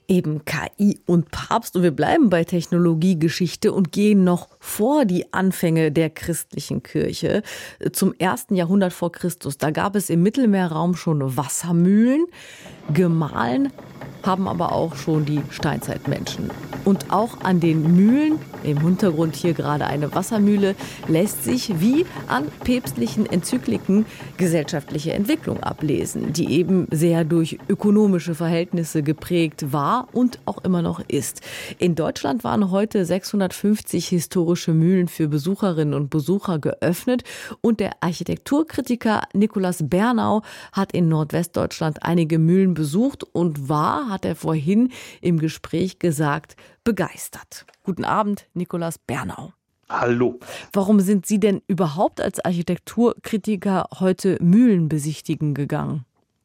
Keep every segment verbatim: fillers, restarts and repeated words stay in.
Eben K I und Papst. Und wir bleiben bei Technologiegeschichte und gehen noch vor die Anfänge der christlichen Kirche zum ersten Jahrhundert vor Christus. Da gab es im Mittelmeerraum schon Wassermühlen. Gemahlen haben aber auch schon die Steinzeitmenschen. Und auch an den Mühlen, im Hintergrund hier gerade eine Wassermühle, lässt sich wie an päpstlichen Enzykliken gesellschaftliche Entwicklung ablesen, die eben sehr durch ökonomische Verhältnisse geprägt war und auch immer noch ist. In Deutschland waren heute sechshundertfünfzig historische Mühlen für Besucherinnen und Besucher geöffnet und der Architekturkritiker Nikolaus Bernau hat in Nordwestdeutschland einige Mühlen besucht und war, hat er vorhin im Gespräch gesagt, begeistert. Guten Abend, Nikolaus Bernau. Hallo. Warum sind Sie denn überhaupt als Architekturkritiker heute Mühlen besichtigen gegangen?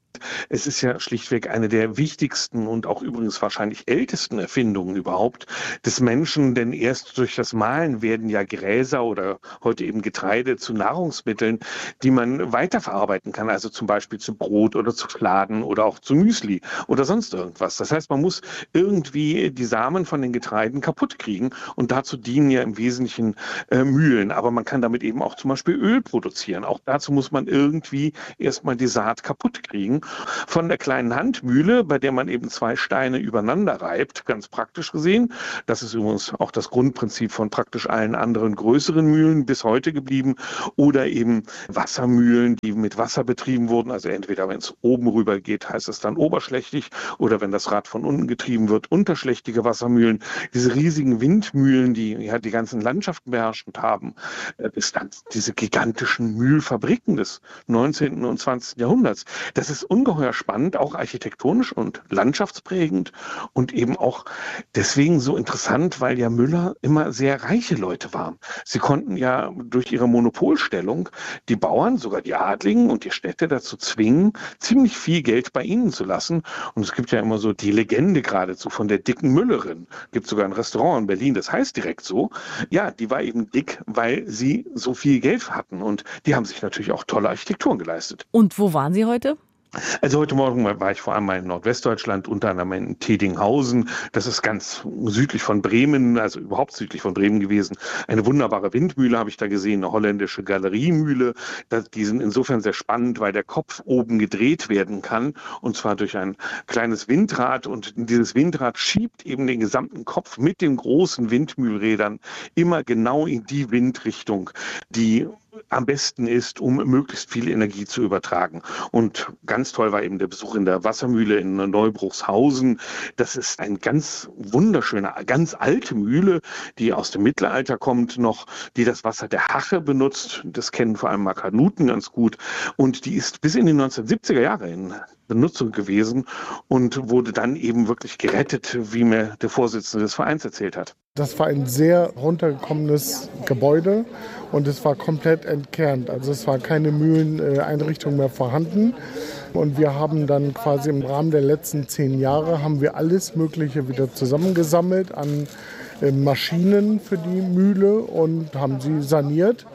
Es ist ja schlichtweg eine der wichtigsten und auch übrigens wahrscheinlich ältesten Erfindungen überhaupt des Menschen, denn erst durch das Mahlen werden ja Gräser oder heute eben Getreide zu Nahrungsmitteln, die man weiterverarbeiten kann, also zum Beispiel zu Brot oder zu Fladen oder auch zu Müsli oder sonst irgendwas. Das heißt, man muss irgendwie die Samen von den Getreiden kaputt kriegen und dazu dienen ja im Wesentlichen äh, Mühlen, aber man kann damit eben auch zum Beispiel Öl produzieren. Auch dazu muss man irgendwie erstmal die Saat kaputt kriegen. Von der kleinen Handmühle, bei der man eben zwei Steine übereinander reibt, ganz praktisch gesehen. Das ist übrigens auch das Grundprinzip von praktisch allen anderen größeren Mühlen bis heute geblieben. Oder eben Wassermühlen, die mit Wasser betrieben wurden. Also entweder wenn es oben rüber geht, heißt es dann oberschlächtig. Oder wenn das Rad von unten getrieben wird, unterschlächtige Wassermühlen. Diese riesigen Windmühlen, die ja die ganzen Landschaften beherrschend haben. Bis dann diese gigantischen Mühlfabriken des neunzehnten und zwanzigsten Jahrhunderts. Das ist ungeheuer spannend, auch architektonisch und landschaftsprägend und eben auch deswegen so interessant, weil ja Müller immer sehr reiche Leute waren. Sie konnten ja durch ihre Monopolstellung die Bauern, sogar die Adligen und die Städte dazu zwingen, ziemlich viel Geld bei ihnen zu lassen. Und es gibt ja immer so die Legende geradezu von der dicken Müllerin. Es gibt sogar ein Restaurant in Berlin, das heißt direkt so. Ja, die war eben dick, weil sie so viel Geld hatten und die haben sich natürlich auch tolle Architekturen geleistet. Und wo waren Sie heute? Also heute Morgen war ich vor allem in Nordwestdeutschland, unter anderem in Tedinghausen. Das ist ganz südlich von Bremen, also überhaupt südlich von Bremen gewesen. Eine wunderbare Windmühle habe ich da gesehen, eine holländische Galeriemühle. Die sind insofern sehr spannend, weil der Kopf oben gedreht werden kann und zwar durch ein kleines Windrad. Und dieses Windrad schiebt eben den gesamten Kopf mit den großen Windmühlrädern immer genau in die Windrichtung, die am besten ist, um möglichst viel Energie zu übertragen. Und ganz toll war eben der Besuch in der Wassermühle in Neubruchshausen. Das ist eine ganz wunderschöne, ganz alte Mühle, die aus dem Mittelalter kommt noch, die das Wasser der Hache benutzt. Das kennen vor allem Markanuten ganz gut. Und die ist bis in die neunzehnhundertsiebziger Jahre in Benutzung gewesen und wurde dann eben wirklich gerettet, wie mir der Vorsitzende des Vereins erzählt hat. Das war ein sehr runtergekommenes Gebäude und es war komplett entkernt. Also es war keine Mühleneinrichtung mehr vorhanden. Und wir haben dann quasi im Rahmen der letzten zehn Jahre haben wir alles Mögliche wieder zusammengesammelt an Maschinen für die Mühle und haben sie saniert.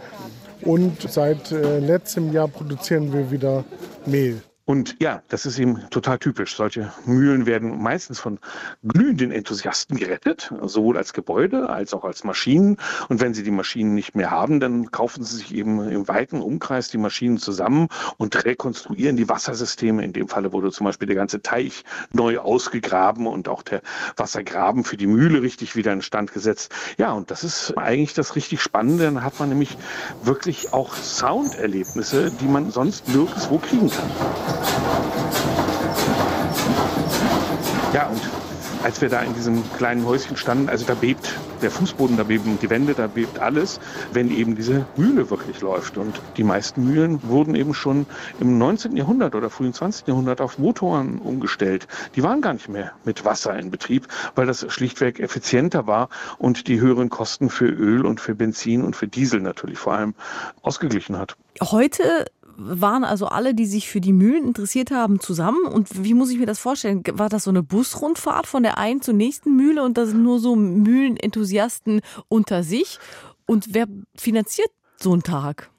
Und seit letztem Jahr produzieren wir wieder Mehl. Und ja, das ist eben total typisch. Solche Mühlen werden meistens von glühenden Enthusiasten gerettet, sowohl als Gebäude als auch als Maschinen. Und wenn sie die Maschinen nicht mehr haben, dann kaufen sie sich eben im weiten Umkreis die Maschinen zusammen und rekonstruieren die Wassersysteme. In dem Falle wurde zum Beispiel der ganze Teich neu ausgegraben und auch der Wassergraben für die Mühle richtig wieder instand gesetzt. Ja, und das ist eigentlich das richtig Spannende. Dann hat man nämlich wirklich auch Sounderlebnisse, die man sonst nirgendwo kriegen kann. Ja, und als wir da in diesem kleinen Häuschen standen, also da bebt der Fußboden, da beben die Wände, da bebt alles, wenn eben diese Mühle wirklich läuft. Und die meisten Mühlen wurden eben schon im neunzehnten Jahrhundert oder frühen zwanzigsten Jahrhundert auf Motoren umgestellt. Die waren gar nicht mehr mit Wasser in Betrieb, weil das schlichtweg effizienter war und die höheren Kosten für Öl und für Benzin und für Diesel natürlich vor allem ausgeglichen hat. Heute waren also alle, die sich für die Mühlen interessiert haben, zusammen. Und wie muss ich mir das vorstellen? War das so eine Busrundfahrt von der einen zur nächsten Mühle und da sind nur so Mühlenenthusiasten unter sich? Und wer finanziert so einen Tag?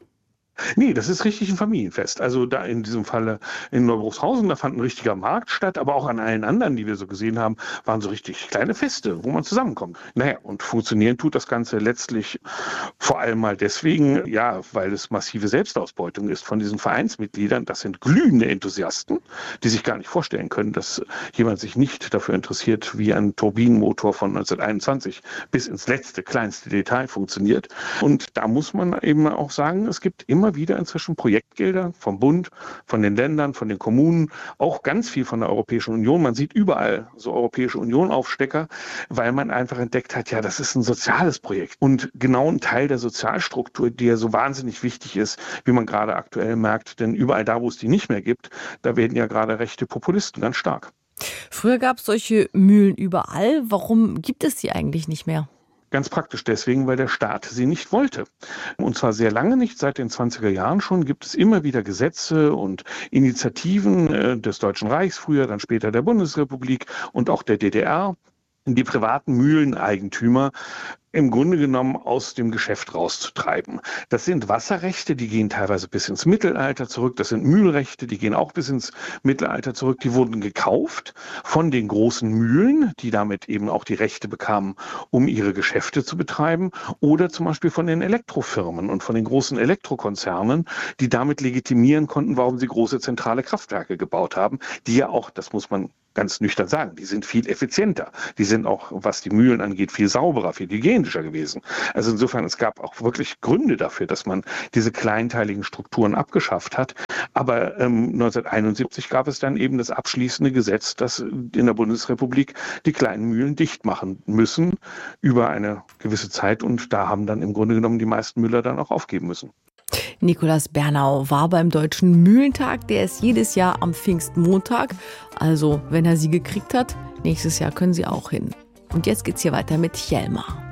Nee, das ist richtig ein Familienfest. Also da in diesem Falle in Neubruchshausen, da fand ein richtiger Markt statt, aber auch an allen anderen, die wir so gesehen haben, waren so richtig kleine Feste, wo man zusammenkommt. Naja, und funktionieren tut das Ganze letztlich vor allem mal deswegen, ja, weil es massive Selbstausbeutung ist von diesen Vereinsmitgliedern. Das sind glühende Enthusiasten, die sich gar nicht vorstellen können, dass jemand sich nicht dafür interessiert, wie ein Turbinenmotor von neunzehnhunderteinundzwanzig bis ins letzte, kleinste Detail funktioniert. Und da muss man eben auch sagen, es gibt immer wieder inzwischen Projektgelder vom Bund, von den Ländern, von den Kommunen, auch ganz viel von der Europäischen Union. Man sieht überall so Europäische Union-Aufstecker, weil man einfach entdeckt hat, ja, das ist ein soziales Projekt und genau ein Teil der Sozialstruktur, die ja so wahnsinnig wichtig ist, wie man gerade aktuell merkt. Denn überall da, wo es die nicht mehr gibt, da werden ja gerade rechte Populisten ganz stark. Früher gab es solche Mühlen überall. Warum gibt es die eigentlich nicht mehr? Ganz praktisch deswegen, weil der Staat sie nicht wollte. Und zwar sehr lange nicht, seit den zwanziger Jahren schon gibt es immer wieder Gesetze und Initiativen des Deutschen Reichs, früher dann später der Bundesrepublik und auch der D D R, die privaten Mühleneigentümer im Grunde genommen aus dem Geschäft rauszutreiben. Das sind Wasserrechte, die gehen teilweise bis ins Mittelalter zurück. Das sind Mühlrechte, die gehen auch bis ins Mittelalter zurück. Die wurden gekauft von den großen Mühlen, die damit eben auch die Rechte bekamen, um ihre Geschäfte zu betreiben. Oder zum Beispiel von den Elektrofirmen und von den großen Elektrokonzernen, die damit legitimieren konnten, warum sie große zentrale Kraftwerke gebaut haben, die ja auch, das muss man ganz nüchtern sagen, die sind viel effizienter. Die sind auch, was die Mühlen angeht, viel sauberer, viel hygienischer gewesen. Also insofern, es gab auch wirklich Gründe dafür, dass man diese kleinteiligen Strukturen abgeschafft hat. Aber ähm, neunzehnhunderteinundsiebzig gab es dann eben das abschließende Gesetz, dass in der Bundesrepublik die kleinen Mühlen dicht machen müssen über eine gewisse Zeit. Und da haben dann im Grunde genommen die meisten Müller dann auch aufgeben müssen. Nikolaus Bernau war beim Deutschen Mühlentag, der ist jedes Jahr am Pfingstmontag. Also, wenn er sie gekriegt hat, nächstes Jahr können Sie auch hin. Und jetzt geht's hier weiter mit Jelmer.